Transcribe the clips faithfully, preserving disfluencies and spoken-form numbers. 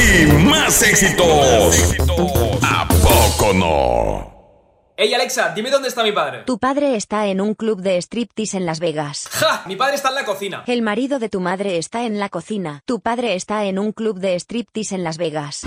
y más éxitos. ¿A poco no? Ey, Alexa, dime dónde está mi padre. Tu padre está en un club de striptease en Las Vegas. ¡Ja! Mi padre está en la cocina. El marido de tu madre está en la cocina. Tu padre está en un club de striptease en Las Vegas.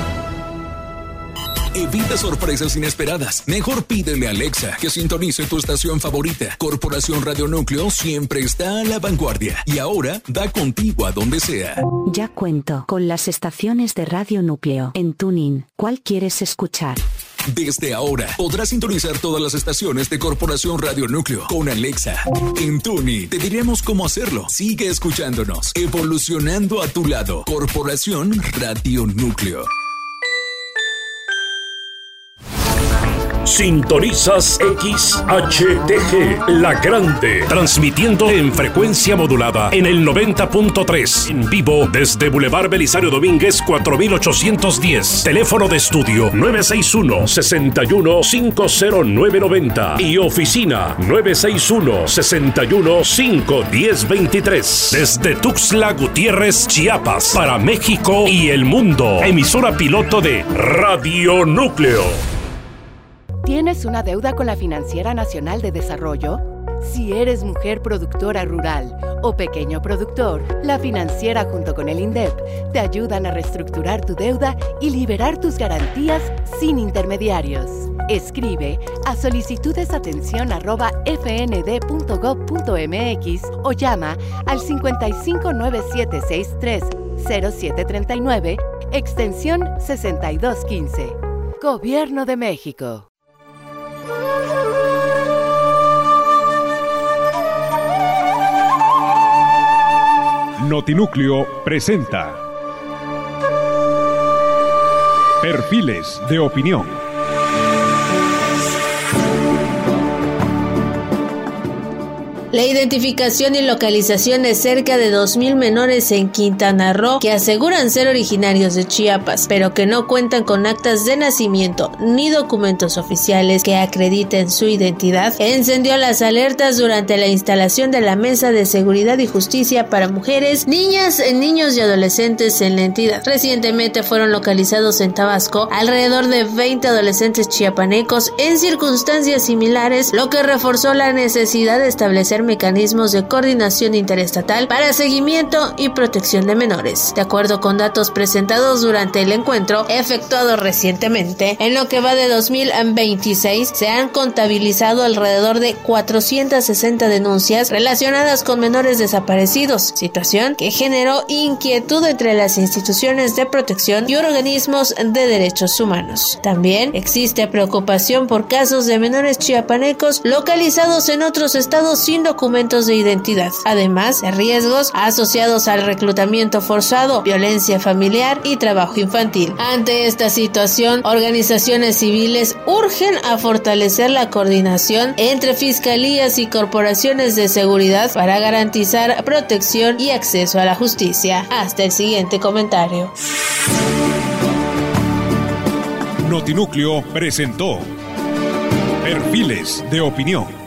Evita sorpresas inesperadas. Mejor pídele a Alexa que sintonice tu estación favorita. Corporación Radio Núcleo siempre está a la vanguardia y ahora da contigo a donde sea. Ya cuento con las estaciones de Radio Núcleo en TuneIn. ¿Cuál quieres escuchar? Desde ahora podrás sintonizar todas las estaciones de Corporación Radio Núcleo con Alexa. En TuneIn te diremos cómo hacerlo. Sigue escuchándonos, evolucionando a tu lado. Corporación Radio Núcleo. Sintonizas X H T G, La Grande, transmitiendo en frecuencia modulada en el noventa punto tres, en vivo desde Boulevard Belisario Domínguez cuatro mil ochocientos diez, teléfono de estudio nueve seis uno, seis uno cinco cero nueve nueve cero y oficina nueve seis uno, seis uno cinco uno cero dos tres, desde Tuxtla Gutiérrez, Chiapas, para México y el mundo, emisora piloto de Radio Núcleo. ¿Tienes una deuda con la Financiera Nacional de Desarrollo? Si eres mujer productora rural o pequeño productor, la Financiera junto con el INDEP te ayudan a reestructurar tu deuda y liberar tus garantías sin intermediarios. Escribe a solicitudesatención arroba f n d punto gov punto m x o llama al cincuenta y cinco nueve siete seis tres cero siete tres nueve, extensión sesenta y dos quince. Gobierno de México. Notinúcleo presenta Perfiles de Opinión. La identificación y localización de cerca de dos mil menores en Quintana Roo que aseguran ser originarios de Chiapas, pero que no cuentan con actas de nacimiento ni documentos oficiales que acrediten su identidad, encendió las alertas durante la instalación de la Mesa de Seguridad y Justicia para Mujeres, Niñas, Niños y Adolescentes en la entidad. Recientemente fueron localizados en Tabasco alrededor de veinte adolescentes chiapanecos en circunstancias similares, lo que reforzó la necesidad de establecer mecanismos de coordinación interestatal para seguimiento y protección de menores. De acuerdo con datos presentados durante el encuentro efectuado recientemente, en lo que va de dos mil veintiséis se han contabilizado alrededor de cuatrocientas sesenta denuncias relacionadas con menores desaparecidos, situación que generó inquietud entre las instituciones de protección y organismos de derechos humanos. También existe preocupación por casos de menores chiapanecos localizados en otros estados sin documentos de identidad, además de riesgos asociados al reclutamiento forzado, violencia familiar y trabajo infantil. Ante esta situación, organizaciones civiles urgen a fortalecer la coordinación entre fiscalías y corporaciones de seguridad para garantizar protección y acceso a la justicia. Hasta el siguiente comentario. Notinúcleo presentó Perfiles de Opinión.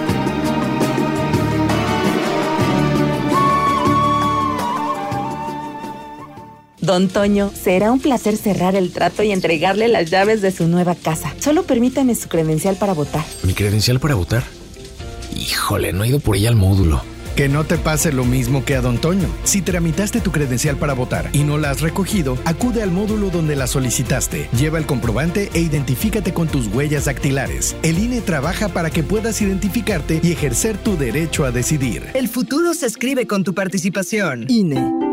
Don Toño, será un placer cerrar el trato y entregarle las llaves de su nueva casa. Solo permítame su credencial para votar. ¿Mi credencial para votar? Híjole, no he ido por ella al módulo. Que no te pase lo mismo que a Don Toño. Si tramitaste tu credencial para votar y no la has recogido, acude al módulo donde la solicitaste. Lleva el comprobante e identifícate con tus huellas dactilares. El I N E trabaja para que puedas identificarte y ejercer tu derecho a decidir. El futuro se escribe con tu participación. I N E.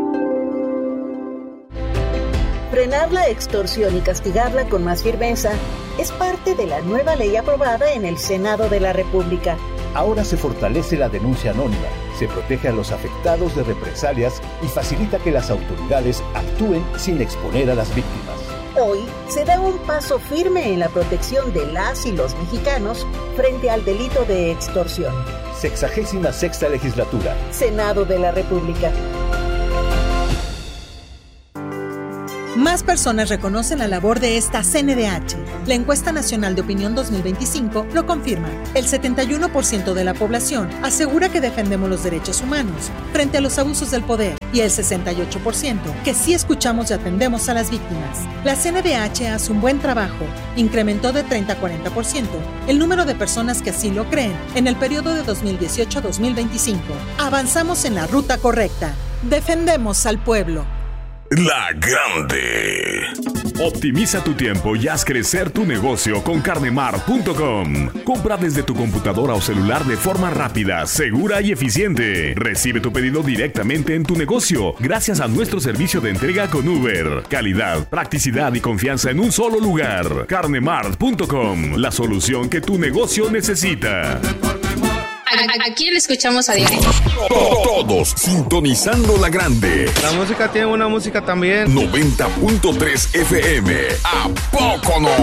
Frenar la extorsión y castigarla con más firmeza es parte de la nueva ley aprobada en el Senado de la República. Ahora se fortalece la denuncia anónima, se protege a los afectados de represalias y facilita que las autoridades actúen sin exponer a las víctimas. Hoy se da un paso firme en la protección de las y los mexicanos frente al delito de extorsión. Sexagésima sexta legislatura. Senado de la República. Más personas reconocen la labor de esta C N D H. La encuesta nacional de opinión dos mil veinticinco lo confirma. El setenta y uno por ciento de la población asegura que defendemos los derechos humanos frente a los abusos del poder y el sesenta y ocho por ciento que sí escuchamos y atendemos a las víctimas. La C N D H hace un buen trabajo. Incrementó de treinta a cuarenta por ciento el número de personas que así lo creen en el periodo de dos mil dieciocho a dos mil veinticinco. Avanzamos en la ruta correcta. Defendemos al pueblo. La Grande. Optimiza tu tiempo y haz crecer tu negocio con carnemart punto com. Compra desde tu computadora o celular de forma rápida, segura y eficiente. Recibe tu pedido directamente en tu negocio gracias a nuestro servicio de entrega con Uber. Calidad, practicidad y confianza en un solo lugar. carnemart punto com, la solución que tu negocio necesita. Aquí le escuchamos a diario. Todos sintonizando La Grande. La música tiene una música también. noventa punto tres F M. ¿A poco no?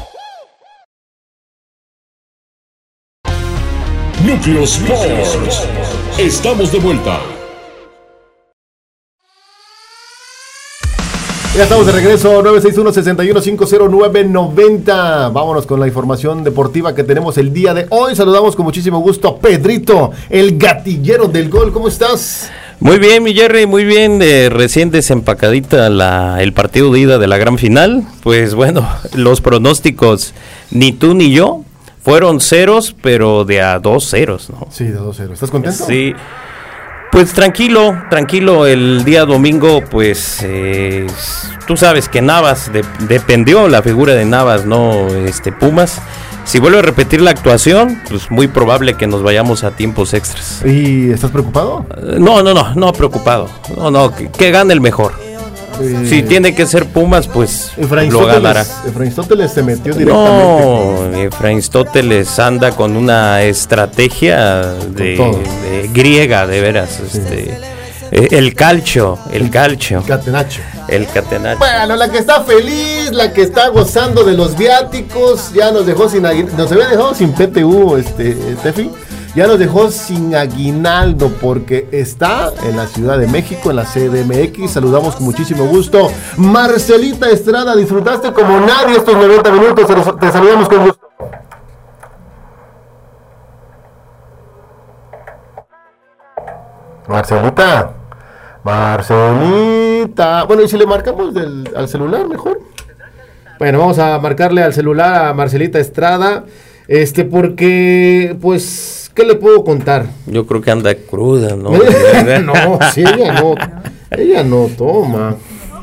Núcleo Sports. Estamos de vuelta. Ya estamos de regreso, nueve seis uno, seis uno cinco cero nueve nueve cero. Vámonos con la información deportiva que tenemos el día de hoy. Saludamos con muchísimo gusto a Pedrito, el gatillero del gol. ¿Cómo estás? Muy bien, mi Jerry, muy bien. Eh, recién desempacadita la, el partido de ida de la gran final. Pues bueno, los pronósticos, ni tú ni yo, fueron ceros, pero de a dos ceros, ¿no? Sí, de a dos ceros. ¿Estás contento? Sí. Pues tranquilo, tranquilo, el día domingo, pues eh, tú sabes que Navas, de, dependió la figura de Navas, no este Pumas. Si vuelve a repetir la actuación, pues muy probable que nos vayamos a tiempos extras. ¿Y estás preocupado? Uh, no, no, no, no preocupado, no, no, que, que gane el mejor. Eh, si tiene que ser Pumas, pues lo ganará. Efraín se metió directamente. No, Efraín anda con una estrategia de, de griega, de veras. Sí. Este, el calcio, el calcio. El catenacho. El catenacho. Bueno, la que está feliz, la que está gozando de los viáticos, ya nos dejó sin nos había dejado sin P T U, este, Tefi. Ya nos dejó sin aguinaldo porque está en la Ciudad de México, en la C D M X. Saludamos con muchísimo gusto. Marcelita Estrada, disfrutaste como nadie estos noventa minutos. Te saludamos con gusto. Marcelita. Marcelita. Bueno, ¿y si le marcamos del, al celular mejor? Bueno, vamos a marcarle al celular a Marcelita Estrada. Este, porque, pues... ¿Qué le puedo contar? Yo creo que anda cruda, ¿no? No, sí, ella no, ella no toma.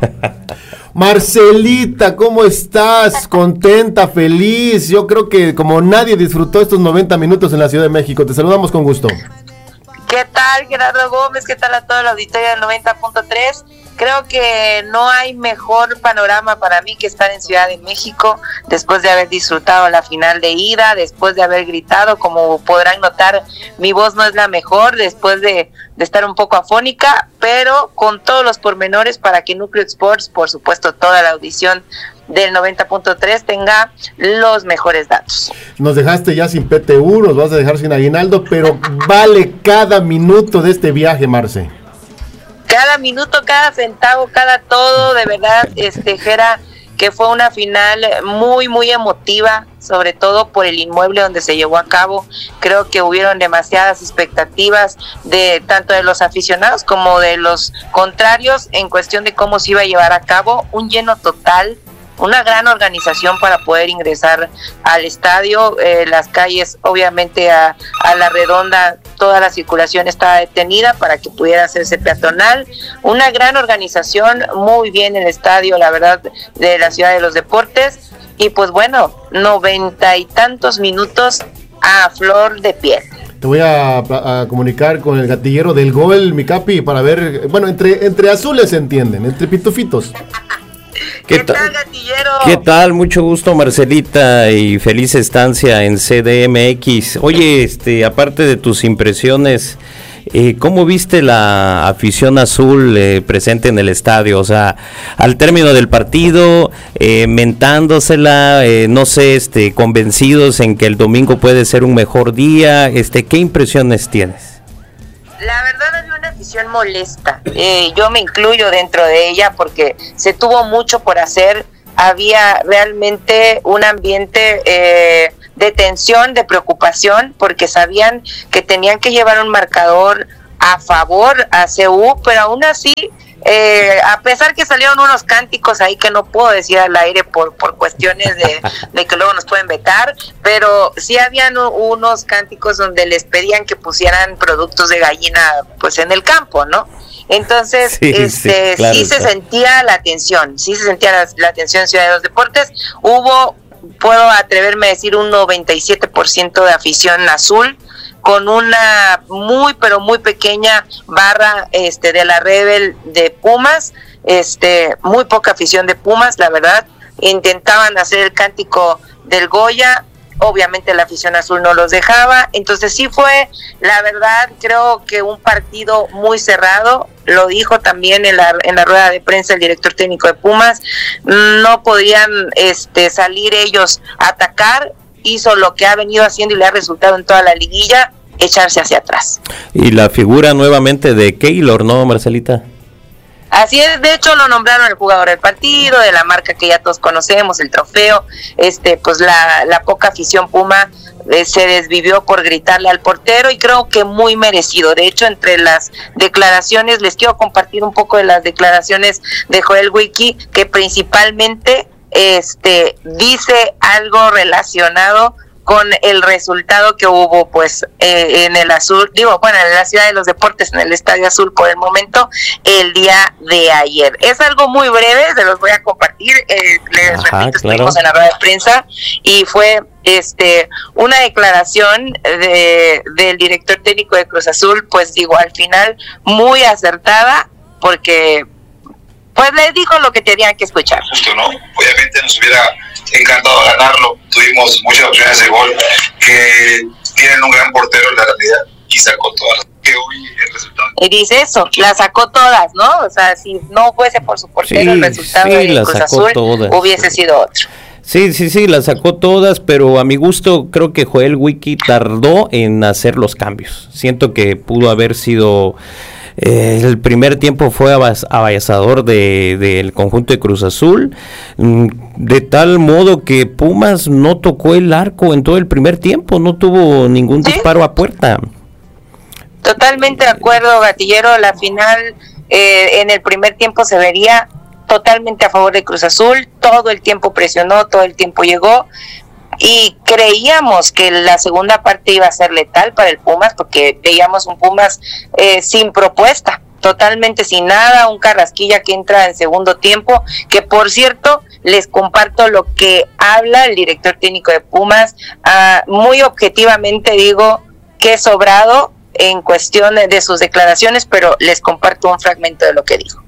Marcelita, ¿cómo estás? Contenta, feliz. Yo creo que como nadie disfrutó estos noventa minutos en la Ciudad de México. Te saludamos con gusto. ¿Qué tal, Gerardo Gómez? ¿Qué tal a todo el auditorio del noventa punto tres? Creo que no hay mejor panorama para mí que estar en Ciudad de México después de haber disfrutado la final de ida, después de haber gritado. Como podrán notar, mi voz no es la mejor después de, de estar un poco afónica, pero con todos los pormenores para que Núcleo Sports, por supuesto toda la audición del noventa punto tres, tenga los mejores datos. Nos dejaste ya sin P T U, nos vas a dejar sin aguinaldo, pero vale cada minuto de este viaje, Marce. Cada minuto, cada centavo, cada todo, de verdad, este Gera, que fue una final muy, muy emotiva, sobre todo por el inmueble donde se llevó a cabo. Creo que hubieron demasiadas expectativas de tanto de los aficionados como de los contrarios en cuestión de cómo se iba a llevar a cabo. Un lleno total, una gran organización para poder ingresar al estadio. Eh, las calles, obviamente a, a la redonda, toda la circulación estaba detenida para que pudiera hacerse peatonal. Una gran organización, muy bien el estadio, la verdad, de la Ciudad de los Deportes. Y pues bueno, noventa y tantos minutos a flor de piel. Te voy a, a comunicar con el gatillero del gol, mi capi, para ver, bueno, entre, entre azules se entienden, entre pitufitos. ¿Qué, ¿Qué tal, gatillero? ¿Qué tal? Mucho gusto, Marcelita, y feliz estancia en C D M X. Oye, este, aparte de tus impresiones, eh, ¿cómo viste la afición azul eh, presente en el estadio? O sea, al término del partido, eh, mentándosela, eh, no sé, este, convencidos en que el domingo puede ser un mejor día. Este, ¿qué impresiones tienes? La verdad es una afición molesta. Eh, yo me incluyo dentro de ella porque se tuvo mucho por hacer. Había realmente un ambiente eh, de tensión, de preocupación, porque sabían que tenían que llevar un marcador a favor a C U, pero aún así, eh, a pesar que salieron unos cánticos ahí que no puedo decir al aire por, por cuestiones de, de que luego nos pueden vetar, pero sí habían unos cánticos donde les pedían que pusieran productos de gallina pues en el campo, ¿no? Entonces, sí, este, sí, claro, sí se claro. sentía la tensión, sí se sentía la, la tensión en Ciudad de los Deportes. Hubo, puedo atreverme a decir, un noventa y siete por ciento de afición azul, con una muy pero muy pequeña barra este de la Rebel de Pumas, este muy poca afición de Pumas, la verdad. Intentaban hacer el cántico del Goya, obviamente la afición azul no los dejaba, entonces sí fue, la verdad, creo que un partido muy cerrado. Lo dijo también en la en la rueda de prensa el director técnico de Pumas, no podían este salir ellos a atacar. Hizo lo que ha venido haciendo y le ha resultado en toda la liguilla, echarse hacia atrás. Y la figura nuevamente de Keylor, ¿no, Marcelita? Así es, de hecho lo nombraron el jugador del partido, de la marca que ya todos conocemos, el trofeo. Este, pues la, la poca afición Puma eh, se desvivió por gritarle al portero y creo que muy merecido. De hecho, entre las declaraciones, les quiero compartir un poco de las declaraciones de Joel Wiki, que principalmente este dice algo relacionado con el resultado que hubo pues eh, en el azul, digo, bueno, en la Ciudad de los Deportes, en el Estadio Azul por el momento, el día de ayer. Es algo muy breve, se los voy a compartir, eh, les Ajá, repito, claro. Estuvimos en la rueda de prensa y fue este una declaración de, del director técnico de Cruz Azul, pues digo, al final muy acertada, porque pues les dijo lo que tenían que escuchar. Justo, ¿no? Obviamente nos hubiera encantado ganarlo. Tuvimos muchas opciones de gol, que tienen un gran portero en la realidad, y sacó todas. Que hoy el resultado. Y dice eso, la sacó todas, ¿no? O sea, si no fuese por su portero, sí, el resultado sí, de Cruz Azul todas. Hubiese sido otro. Sí, sí, sí, la sacó todas, pero a mi gusto creo que Joel Wiki tardó en hacer los cambios. Siento que pudo haber sido... Eh, el primer tiempo fue avasallador de, del conjunto de Cruz Azul, de tal modo que Pumas no tocó el arco en todo el primer tiempo, no tuvo ningún ¿Sí? disparo a puerta. Totalmente de acuerdo, Gatillero. La final eh, en el primer tiempo se vería totalmente a favor de Cruz Azul, todo el tiempo presionó, todo el tiempo llegó. Y creíamos que la segunda parte iba a ser letal para el Pumas, porque veíamos un Pumas eh, sin propuesta, totalmente sin nada, un Carrasquilla que entra en segundo tiempo, que por cierto, les comparto lo que habla el director técnico de Pumas, uh, muy objetivamente digo que sobrado en cuestión de sus declaraciones, pero les comparto un fragmento de lo que dijo.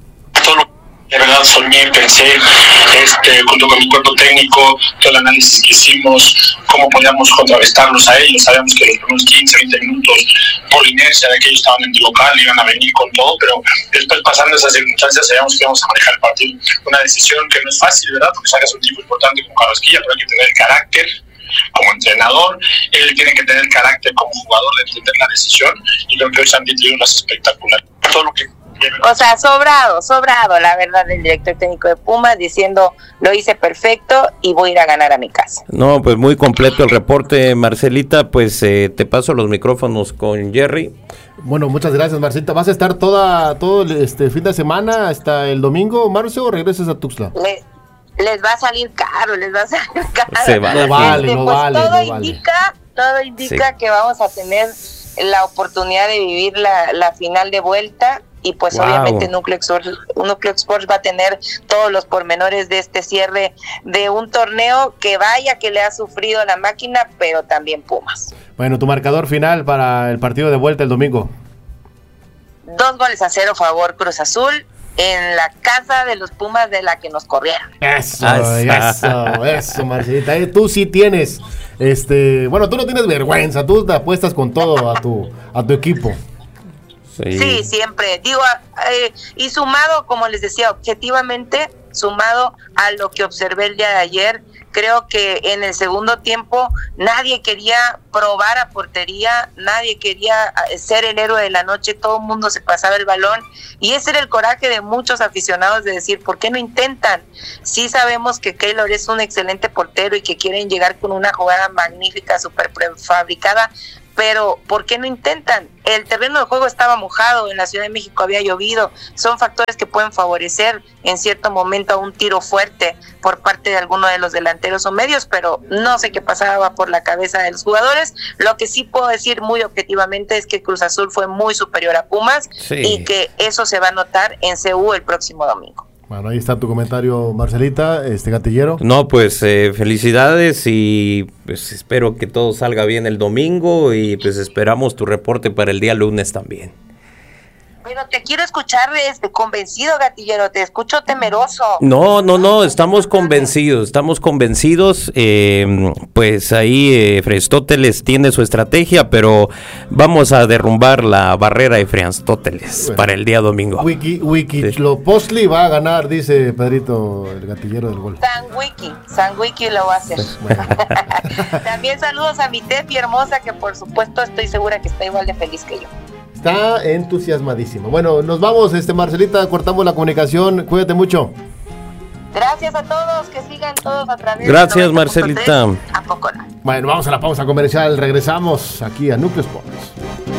De verdad soñé, pensé, este, junto con mi cuerpo técnico, todo el análisis que hicimos, cómo podíamos contrarrestarlos a ellos. Sabíamos que los primeros quince, veinte minutos, por inercia de que ellos estaban en el local, iban a venir con todo, pero después, pasando esas circunstancias, sabíamos que íbamos a manejar el partido. Una decisión que no es fácil, ¿verdad? Porque sacas un tipo importante como Carrasquilla, pero hay que tener carácter como entrenador, él tiene que tener carácter como jugador de entender la decisión, y lo que hoy Santi Tribuna es espectacular. Todo lo que O sea, sobrado, sobrado, la verdad, el director técnico de Pumas diciendo, lo hice perfecto y voy a ir a ganar a mi casa. No, pues muy completo el reporte, Marcelita, pues eh, te paso los micrófonos con Jerry. Bueno, muchas gracias, Marcelita. ¿Vas a estar toda todo este fin de semana hasta el domingo, Marcio, o regresas a Tuxtla? Le, les va a salir caro, les va a salir caro. Se va no vale, este, no pues vale, todo no indica, vale. todo indica sí. que vamos a tener la oportunidad de vivir la, la final de vuelta. Y pues wow. obviamente Núcleo Sports, Núcleo Sports va a tener todos los pormenores de este cierre de un torneo que vaya que le ha sufrido la máquina, pero también Pumas. Bueno, tu marcador final para el partido de vuelta el domingo. Dos goles a cero favor Cruz Azul en la casa de los Pumas de la que nos corrieron. Eso, eso, eso, Marcelita. Eh, tú sí tienes, este, bueno, tú no tienes vergüenza, tú te apuestas con todo a tu, a tu equipo. Sí. sí, siempre. Digo, eh, y sumado, como les decía, objetivamente, sumado a lo que observé el día de ayer, Creo que en el segundo tiempo nadie quería probar a portería, nadie quería ser el héroe de la noche, todo el mundo se pasaba el balón y ese era el coraje de muchos aficionados de decir, ¿por qué no intentan? Sí sabemos que Keylor es un excelente portero y que quieren llegar con una jugada magnífica, súper prefabricada, pero ¿por qué no intentan? El terreno de juego estaba mojado, en la Ciudad de México había llovido, son factores que pueden favorecer en cierto momento a un tiro fuerte por parte de alguno de los delanteros o medios, pero no sé qué pasaba por la cabeza de los jugadores. Lo que sí puedo decir muy objetivamente es que Cruz Azul fue muy superior a Pumas, sí, y que eso se va a notar en C U el próximo domingo. Bueno, ahí está tu comentario, Marcelita, este gatillero. No, pues eh, felicidades y pues espero que todo salga bien el domingo y pues esperamos tu reporte para el día lunes también. Pero te quiero escuchar este, convencido, gatillero, te escucho temeroso. No, no, no, estamos convencidos, estamos convencidos, eh, pues ahí eh, Frestóteles tiene su estrategia, pero vamos a derrumbar la barrera de Frestóteles bueno, para el día domingo. Wiki, Wiki, sí. Lo Postli va a ganar, dice Pedrito, el gatillero del gol. San Wiki, San Wiki lo va a hacer. Bueno. También saludos a mi Tefi hermosa, que por supuesto estoy segura que está igual de feliz que yo. Está entusiasmadísimo. Bueno, nos vamos, este Marcelita, cortamos la comunicación. Cuídate mucho. Gracias a todos, que sigan todos a través Gracias, de Marcelita. A poco no. Bueno, vamos a la pausa comercial. Regresamos aquí a Núcleo Sport.